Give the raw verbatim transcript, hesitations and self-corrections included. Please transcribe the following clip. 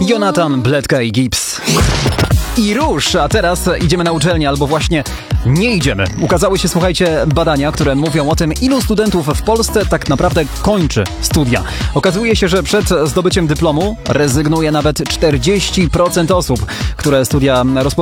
Jonathan, Bledka i Gibbs. I rusz, a teraz idziemy na uczelnię, albo właśnie nie idziemy. Ukazały się, słuchajcie, badania, które mówią o tym, ilu studentów w Polsce tak naprawdę kończy studia. Okazuje się, że przed zdobyciem dyplomu rezygnuje nawet czterdzieści procent osób, które studia rozpoczynają.